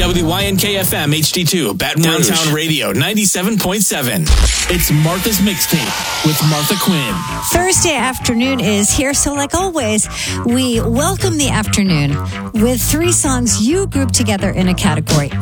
WYNK-FM HD2, Baton Rouge. Downtown Radio 97.7. It's Martha's Mixtape with Martha Quinn. Thursday afternoon is here, so like always, we welcome the afternoon with 3 songs you group together in a category.